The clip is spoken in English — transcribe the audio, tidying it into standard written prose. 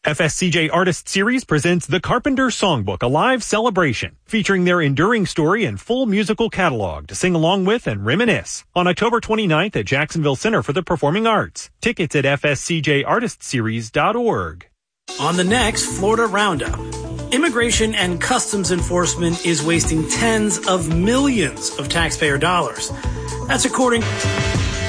FSCJ Artist Series presents The Carpenter Songbook, a live celebration featuring their enduring story and full musical catalog to sing along with and reminisce on October 29th at Jacksonville Center for the Performing Arts. Tickets at fscjartistseries.org. On the next Florida Roundup, Immigration and Customs Enforcement is wasting tens of millions of taxpayer dollars. That's according